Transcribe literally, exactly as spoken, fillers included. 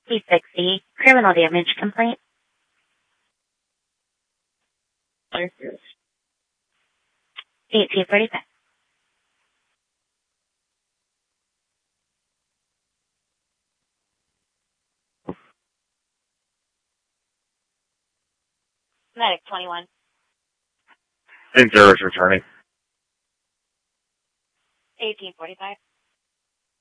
P sixty, criminal damage complaint. eighteen forty-five. Medic twenty-one. Ten zero is returning. eighteen forty-five.